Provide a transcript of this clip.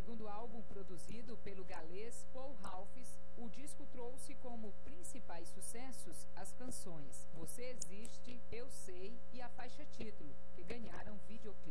Segundo o álbum produzido pelo galês Paul Ralphs, o disco trouxe como principais sucessos as canções Você Existe, Eu Sei e a faixa título, que ganharam videoclipe.